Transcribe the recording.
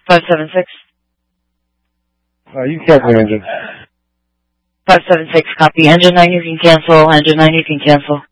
576. You cancel the engine. 576, copy. Engine 9, you can cancel. Engine 9, you can cancel.